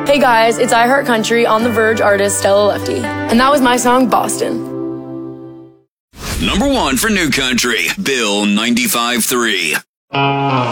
Hey guys, it's I Heart Country on The Verge artist Stella Lefty. And that was my song, Boston. Number 1 for New Country, Bill 95.3.